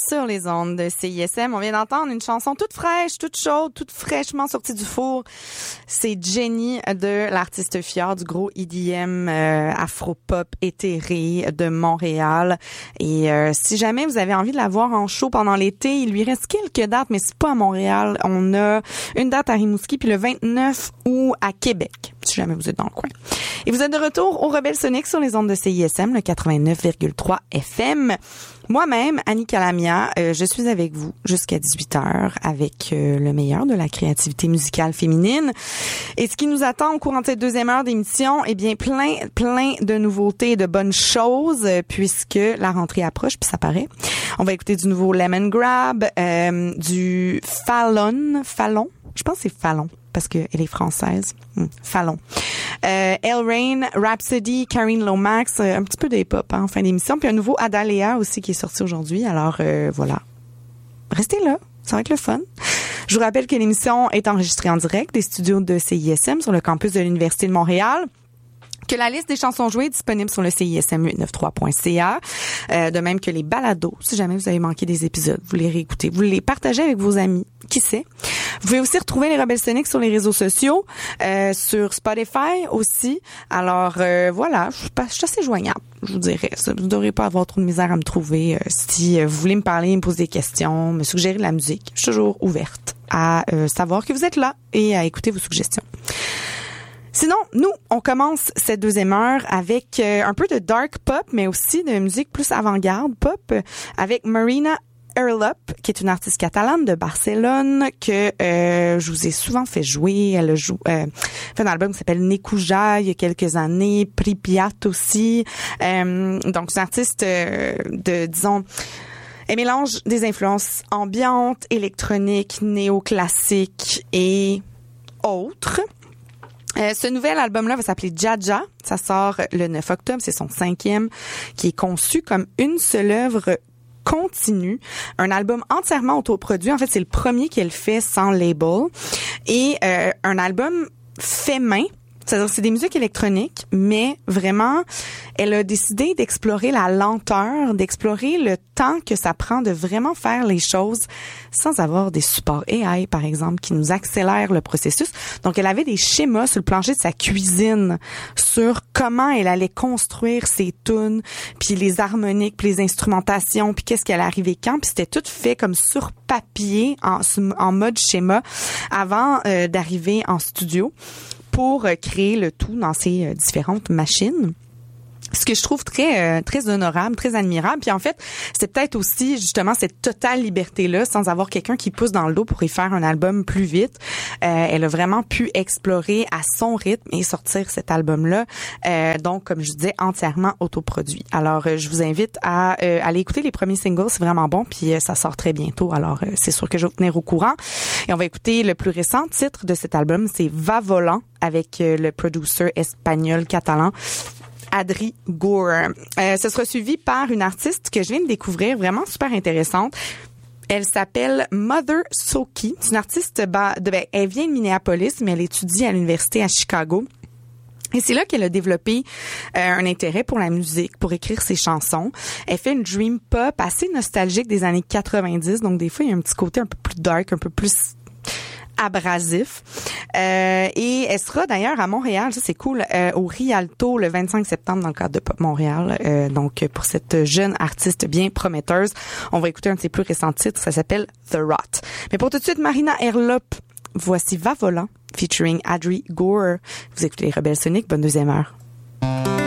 sur les ondes de CISM. On vient d'entendre une chanson toute fraîche, toute chaude, toute fraîchement sortie du four. C'est Jenny de l'artiste Fjord, du gros EDM afro-pop éthéré de Montréal. Et si jamais vous avez envie de la voir en show pendant l'été, il lui reste quelques dates, mais c'est pas à Montréal. On a une date à Rimouski, puis le 29 août à Québec, si jamais vous êtes dans le coin. Et vous êtes de retour au Rebelle Sonic sur les ondes de CISM, le 89,3 FM. Moi-même, Annie Calamia, je suis avec vous jusqu'à 18h avec le meilleur de la créativité musicale féminine. Et ce qui nous attend au courant de cette deuxième heure d'émission, eh bien, plein de nouveautés et de bonnes choses, puisque la rentrée approche, puis ça paraît. On va écouter du nouveau Lemon Grab, du Fallon, je pense que c'est Fallon, parce qu'elle est française. Fallon. Elle Rain, Rhapsody, Karine Lomax, un petit peu de hip-hop en fin d'émission, puis un nouveau Adalea aussi qui est sorti aujourd'hui. Alors voilà, restez là, ça va être le fun. Je vous rappelle que l'émission est enregistrée en direct des studios de CISM sur le campus de l'Université de Montréal. Que la liste des chansons jouées est disponible sur le CISM893.ca, de même que les balados. Si jamais vous avez manqué des épisodes, vous les réécoutez, vous les partagez avec vos amis, qui sait. Vous pouvez aussi retrouver les Rebelles Sonic sur les réseaux sociaux, sur Spotify aussi. Alors voilà, je suis assez joignable, je vous dirais. Vous ne devrez pas avoir trop de misère à me trouver. Si vous voulez me parler, me poser des questions, me suggérer de la musique, je suis toujours ouverte à savoir que vous êtes là et à écouter vos suggestions. Sinon, nous, on commence cette deuxième heure avec un peu de dark pop, mais aussi de musique plus avant-garde pop, avec Marina Erlup, qui est une artiste catalane de Barcelone, que je vous ai souvent fait jouer. Elle a fait un album qui s'appelle Nekuja il y a quelques années, Pripyat aussi. Donc, c'est une artiste disons, elle mélange des influences ambiantes, électroniques, néoclassiques et autres. Ce nouvel album-là va s'appeler Jaja. Ça sort le 9 octobre. C'est son 5e, qui est conçu comme une seule œuvre continue. Un album entièrement autoproduit. En fait, c'est le premier qu'elle fait sans label. Et un album fait main. C'est-à-dire, c'est des musiques électroniques, mais vraiment, elle a décidé d'explorer la lenteur, d'explorer le temps que ça prend de vraiment faire les choses sans avoir des supports AI, par exemple, qui nous accélèrent le processus. Donc, elle avait des schémas sur le plancher de sa cuisine sur comment elle allait construire ses tunes, puis les harmoniques, puis les instrumentations, puis qu'est-ce qu'elle arrivait quand, puis c'était tout fait comme sur papier, en mode schéma, avant d'arriver en studio, pour créer le tout dans ces différentes machines. Ce que je trouve très honorable, très admirable. Puis en fait, c'est peut-être aussi justement cette totale liberté-là, sans avoir quelqu'un qui pousse dans le dos pour y faire un album plus vite. Elle a vraiment pu explorer à son rythme et sortir cet album-là. Donc, comme je disais, entièrement autoproduit. Alors, je vous invite à aller écouter les premiers singles, c'est vraiment bon. Puis ça sort très bientôt. Alors, c'est sûr que je vais vous tenir au courant. Et on va écouter le plus récent titre de cet album, c'est Va Volant, avec le producer espagnol-catalan Adri Gore. Ce sera suivi par une artiste que je viens de découvrir, vraiment super intéressante. Elle s'appelle Mother Soki. C'est une artiste, elle vient de Minneapolis, mais elle étudie à l'université à Chicago. Et c'est là qu'elle a développé un intérêt pour la musique, pour écrire ses chansons. Elle fait une dream pop assez nostalgique des années 90, donc des fois il y a un petit côté un peu plus dark, un peu plus abrasif. Et elle sera d'ailleurs à Montréal, ça c'est cool, au Rialto le 25 septembre dans le cadre de Pop Montréal. Donc pour cette jeune artiste bien prometteuse, on va écouter un de ses plus récents titres, ça s'appelle The Rot. Mais pour tout de suite, Marina Erlup, voici Va Volant featuring Adri Gore. Vous écoutez les Rebelles Sonic, bonne deuxième heure.